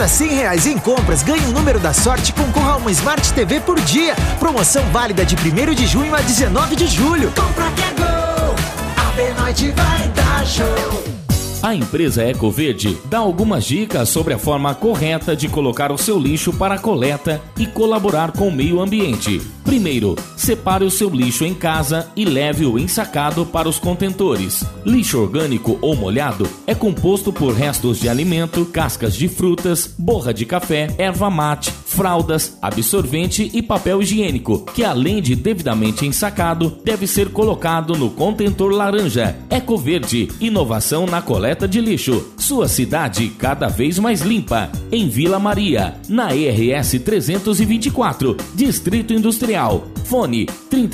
cada R$100 em compras, ganhe um número da sorte e concorra a uma Smart TV por dia. Promoção válida de 1º de junho a 19 de julho. Compra que é gol, a B-Noite vai dar show. A empresa Ecoverde dá algumas dicas sobre a forma correta de colocar o seu lixo para a coleta e colaborar com o meio ambiente. Primeiro, separe o seu lixo em casa e leve-o ensacado para os contentores. Lixo orgânico ou molhado é composto por restos de alimento, cascas de frutas, borra de café, erva mate, fraldas, absorvente e papel higiênico, que além de devidamente ensacado, deve ser colocado no contentor laranja. Ecoverde, inovação na coleta de lixo. Sua cidade cada vez mais limpa. Em Vila Maria, na RS 324, Distrito Industrial. Fone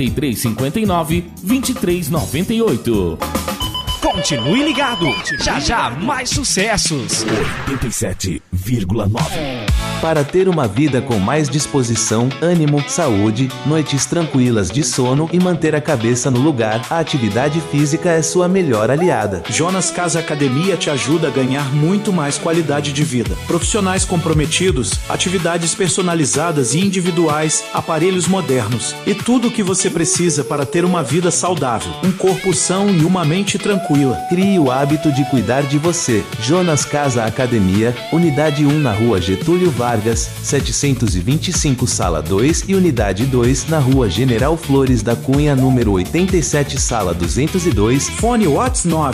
3359-2398. Continue ligado. Já mais sucessos. 87,9. Para ter uma vida com mais disposição, ânimo, saúde, noites tranquilas de sono e manter a cabeça no lugar, a atividade física é sua melhor aliada. Jonas Casa Academia te ajuda a ganhar muito mais qualidade de vida. Profissionais comprometidos, atividades personalizadas e individuais, aparelhos modernos e tudo o que você precisa para ter uma vida saudável, um corpo são e uma mente tranquila. Crie o hábito de cuidar de você. Jonas Casa Academia, Unidade 1 na Rua Getúlio Vargas, 725 Sala 2 e Unidade 2 na Rua General Flores da Cunha, número 87, Sala 202. Fone WhatsApp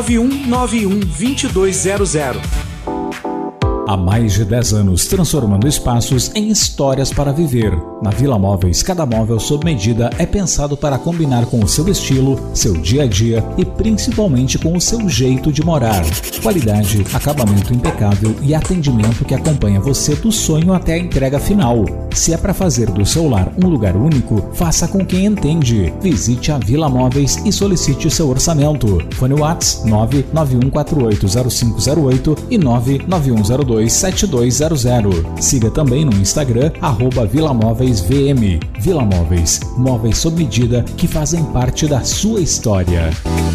991912200. Há mais de 10 anos, transformando espaços em histórias para viver. Na Vila Móveis, cada móvel sob medida é pensado para combinar com o seu estilo, seu dia a dia e principalmente com o seu jeito de morar. Qualidade, acabamento impecável e atendimento que acompanha você do sonho até a entrega final. Se é para fazer do seu lar um lugar único, faça com quem entende. Visite a Vila Móveis e solicite seu orçamento. Fone WhatsApp 991480508 e 99102 7200. Siga também no Instagram @VilaMóveisVM. Vila Móveis, móveis sob medida que fazem parte da sua história.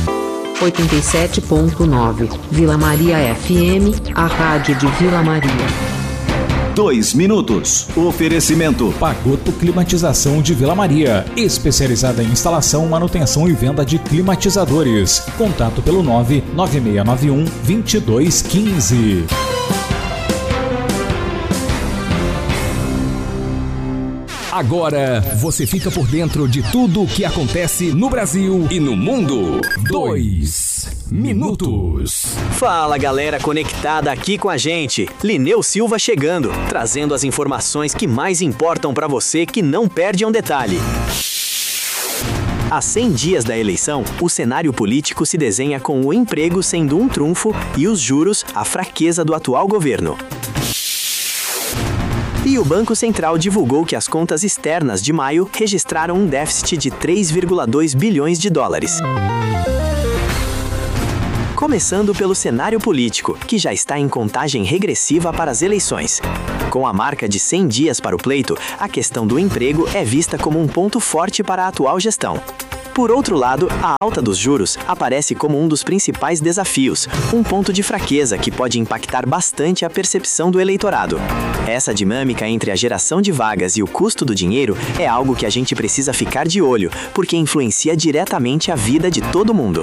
87.9 Vila Maria FM, a rádio de Vila Maria. 2 minutos. Oferecimento Pagoto Climatização de Vila Maria, especializada em instalação, manutenção e venda de climatizadores. Contato pelo 99691-2215. Agora você fica por dentro de tudo o que acontece no Brasil e no mundo. 2 minutos. Fala, galera conectada aqui com a gente. Lineu Silva chegando, trazendo as informações que mais importam para você, que não perde um detalhe. Há 100 dias da eleição, o cenário político se desenha com o emprego sendo um trunfo e os juros a fraqueza do atual governo. E o Banco Central divulgou que as contas externas de maio registraram um déficit de 3,2 bilhões de dólares. Começando pelo cenário político, que já está em contagem regressiva para as eleições. Com a marca de 100 dias para o pleito, a questão do emprego é vista como um ponto forte para a atual gestão. Por outro lado, a alta dos juros aparece como um dos principais desafios, um ponto de fraqueza que pode impactar bastante a percepção do eleitorado. Essa dinâmica entre a geração de vagas e o custo do dinheiro é algo que a gente precisa ficar de olho, porque influencia diretamente a vida de todo mundo.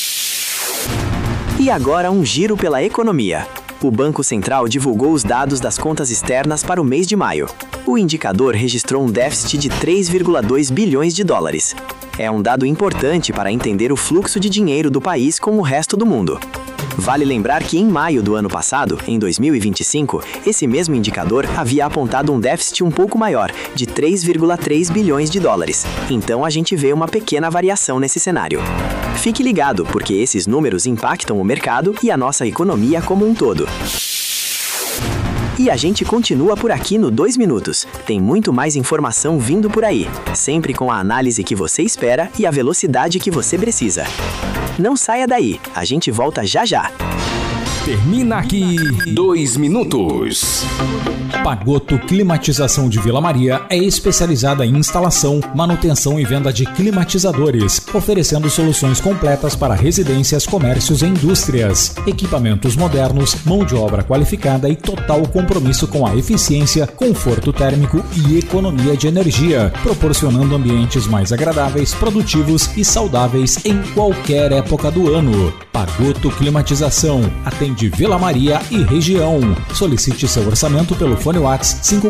E agora um giro pela economia. O Banco Central divulgou os dados das contas externas para o mês de maio. O indicador registrou um déficit de 3,2 bilhões de dólares. É um dado importante para entender o fluxo de dinheiro do país com o resto do mundo. Vale lembrar que em maio do ano passado, em 2025, esse mesmo indicador havia apontado um déficit um pouco maior, de 3,3 bilhões de dólares. Então a gente vê uma pequena variação nesse cenário. Fique ligado, porque esses números impactam o mercado e a nossa economia como um todo. E a gente continua por aqui no 2 minutos. Tem muito mais informação vindo por aí, sempre com a análise que você espera e a velocidade que você precisa. Não saia daí, a gente volta já já. Termina aqui 2 minutos. Pagoto Climatização de Vila Maria é especializada em instalação, manutenção e venda de climatizadores, oferecendo soluções completas para residências, comércios e indústrias. Equipamentos modernos, mão de obra qualificada e total compromisso com a eficiência, conforto térmico e economia de energia, proporcionando ambientes mais agradáveis, produtivos e saudáveis em qualquer época do ano. Pagoto Climatização atende Vila Maria e região. Solicite seu orçamento pelo fone WhatsApp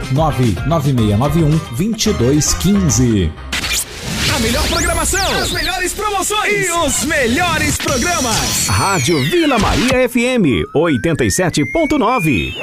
54996912215. A melhor programação, as melhores promoções e os melhores programas. Rádio Vila Maria FM 87.9.